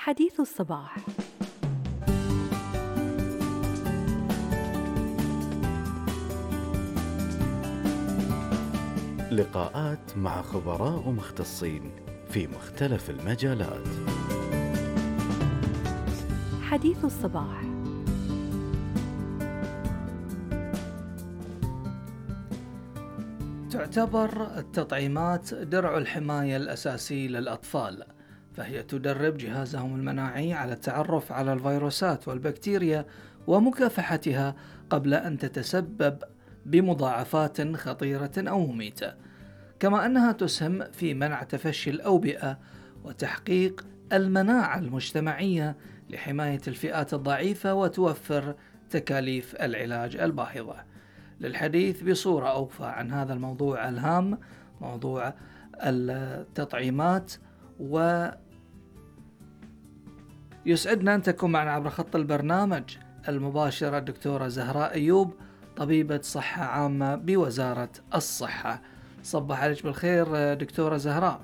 حديث الصباح. لقاءات مع خبراء مختصين في مختلف المجالات. حديث الصباح. تعتبر التطعيمات درع الحماية الأساسي للأطفال، فهي تدرب جهازهم المناعي على التعرف على الفيروسات والبكتيريا ومكافحتها قبل أن تتسبب بمضاعفات خطيرة أو مميتة، كما أنها تسهم في منع تفشي الأوبئة وتحقيق المناعة المجتمعية لحماية الفئات الضعيفة وتوفر تكاليف العلاج الباهظة. للحديث بصورة أوفى عن هذا الموضوع الهام، موضوع التطعيمات، ويسعدنا أن تكون معنا عبر خط البرنامج المباشرة الدكتورة زهراء أيوب، طبيبة صحة عامة بوزارة الصحة. صباح عليك بالخير دكتورة زهراء.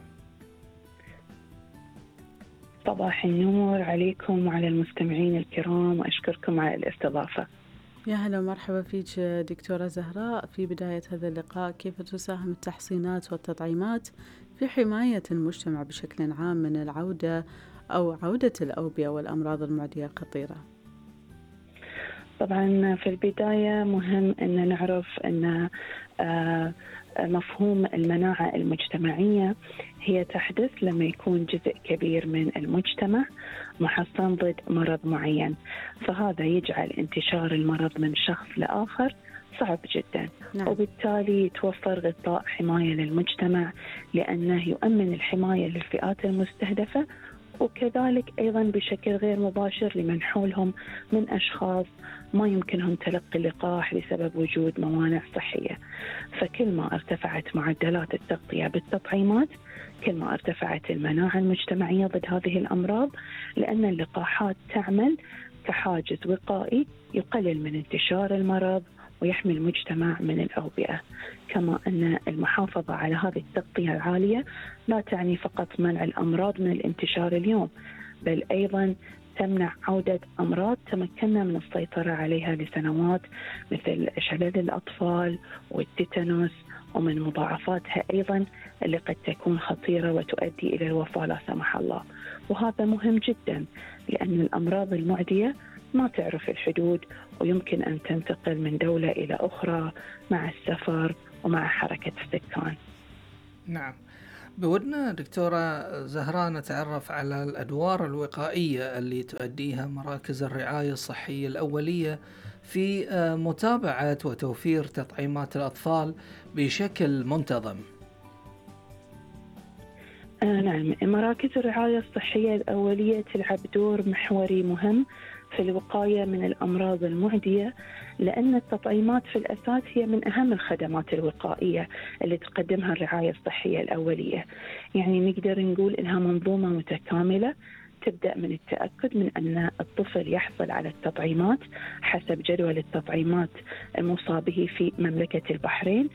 صباح النور عليكم وعلى المستمعين الكرام، وأشكركم على الاستضافة. يا هلا ومرحبا فيك دكتورة زهراء. في بداية هذا اللقاء، كيف تساهم التحصينات والتطعيمات في حماية المجتمع بشكل عام من العودة أو عودة الأوبئة والأمراض المعدية الخطيرة؟ طبعا في البداية مهم أن نعرف أن مفهوم المناعة المجتمعية هي تحدث لما يكون جزء كبير من المجتمع محصن ضد مرض معين، فهذا يجعل انتشار المرض من شخص لآخر صعب جدا. نعم. وبالتالي يتوفر غطاء حماية للمجتمع، لأنه يؤمن الحماية للفئات المستهدفة، وكذلك أيضا بشكل غير مباشر لمن حولهم من أشخاص ما يمكنهم تلقي اللقاح بسبب وجود موانع صحية. فكل ما ارتفعت معدلات التغطية بالتطعيمات، كل ما ارتفعت المناعة المجتمعية ضد هذه الأمراض، لأن اللقاحات تعمل كحاجز وقائي يقلل من انتشار المرض ويحمي المجتمع من الأوبئة. كما أن المحافظة على هذه التغطية العالية لا تعني فقط منع الأمراض من الانتشار اليوم، بل أيضا تمنع عودة أمراض تمكنا من السيطرة عليها لسنوات، مثل شلل الأطفال والتيتانوس، ومن مضاعفاتها أيضا اللي قد تكون خطيرة وتؤدي إلى الوفاة لا سمح الله. وهذا مهم جدا، لأن الأمراض المعدية ما تعرف الحدود، ويمكن أن تنتقل من دولة إلى أخرى مع السفر ومع حركة السكان. نعم، بودنا دكتورة زهراء نتعرف على الأدوار الوقائية اللي تؤديها مراكز الرعاية الصحية الأولية في متابعة وتوفير تطعيمات الأطفال بشكل منتظم. نعم، مراكز الرعاية الصحية الأولية تلعب دور محوري مهم في الوقاية من الأمراض المعدية، لأن التطعيمات في الأساس هي من أهم الخدمات الوقائية اللي تقدمها الرعاية الصحية الأولية. يعني نقدر نقول إنها منظومة متكاملة تبدأ من التأكد من أن الطفل يحصل على التطعيمات حسب جدول التطعيمات الموصى به في مملكة البحرين،